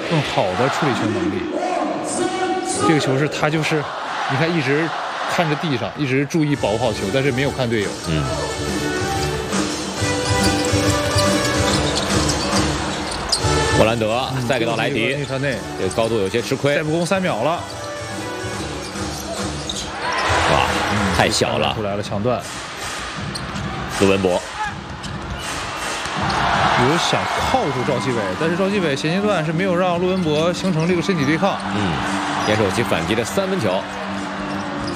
更好的处理球能力。这个球是他就是，你看一直看着地上，一直注意保护好球，但是没有看队友。 霍兰德再给到莱迪，这个高度有些吃亏。 再不攻3秒了。 哇，太小了。 出来了抢断。 卢文博。 有想靠住赵继伟，但是赵继伟衔接段是没有让陆文博形成这个身体对抗。 坚守其反击的3分球。